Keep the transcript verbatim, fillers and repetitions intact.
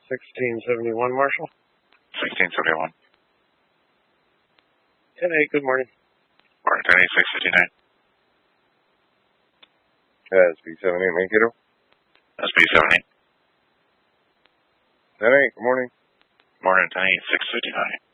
sixteen seventy-one, Marshall. sixteen seventy-one. ten eight, good morning. Morning, ten eight, six fifty-nine. Uh, S B seven eight, Mankato. S B seven eight. ten eight, good morning. Morning, ten eight, six fifty-nine.